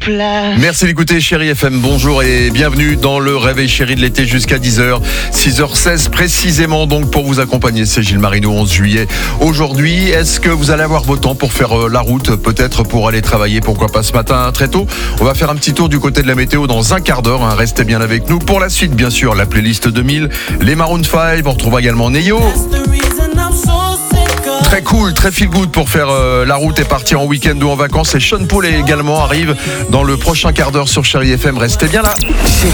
plaît. Merci d'écouter Chérie FM, bonjour et bienvenue dans le Réveil Chérie de l'été jusqu'à 10h, 6h16 précisément donc pour vous accompagner. C'est Gilles Marino, 11 juillet. Aujourd'hui, est-ce que vous allez avoir beau temps pour faire la route, peut-être pour aller travailler, pourquoi pas ce matin très tôt? On va faire un petit tour du côté de la météo dans un quart d'heure, restez bien avec nous. Pour la suite, bien sûr, la playlist 2000, les Maroon 5, on retrouve également Neyo. Très cool, très feel good pour faire la route et partir en week-end ou en vacances. Et Sean Paul également arrive dans le prochain quart d'heure sur Chérie FM. Restez bien là. Chérie